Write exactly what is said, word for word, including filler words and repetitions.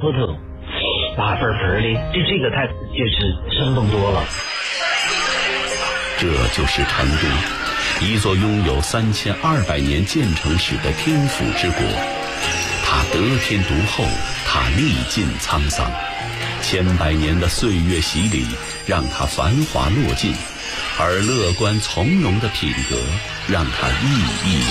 突突，辣倍儿的，这这个太就是生动多了。 这就是成都，一座拥有三千二百年建成史的天府之国。它得天独厚，它历尽沧桑，千百年的岁月洗礼让它繁华落尽，而乐观从容的品格让它熠熠